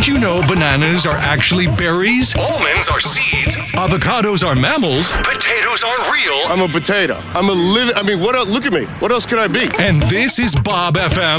you know bananas are actually berries? Almonds are seeds. Avocados are mammals. Potatoes are real. I'm a potato. I'm a living. I mean, what else? Look at me. What else could I be? And this is Bob FM.